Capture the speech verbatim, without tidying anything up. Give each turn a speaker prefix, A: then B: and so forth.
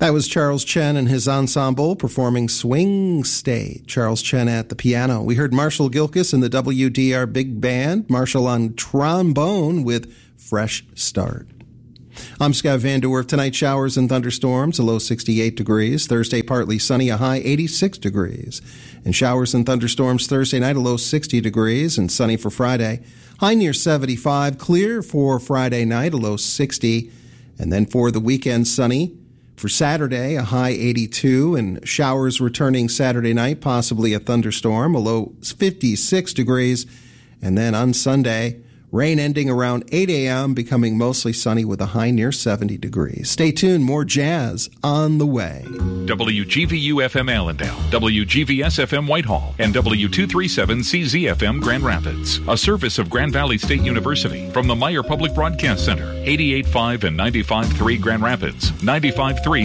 A: That was Charles Chen and his ensemble performing Swing State. Charles Chen at the piano. We heard Marshall Gilkis and the W D R Big Band. Marshall on trombone with Fresh Start. I'm Scott Van Der Werf. Tonight, showers and thunderstorms, a low sixty-eight degrees. Thursday, partly sunny, a high eighty-six degrees. And showers and thunderstorms Thursday night, a low sixty degrees. And sunny for Friday, high near seventy-five. Clear for Friday night, a low sixty. And then for the weekend, sunny. For Saturday, a high eighty-two, and showers returning Saturday night, possibly a thunderstorm, a low fifty-six degrees. And then on Sunday, rain ending around eight a.m., becoming mostly sunny with a high near seventy degrees. Stay tuned, more jazz on the way.
B: W G V U F M Allendale, W G V S F M Whitehall, and W two thirty-seven C Z F M Grand Rapids. A service of Grand Valley State University from the Meyer Public Broadcast Center, eighty-eight point five and ninety-five point three Grand Rapids, ninety-five point three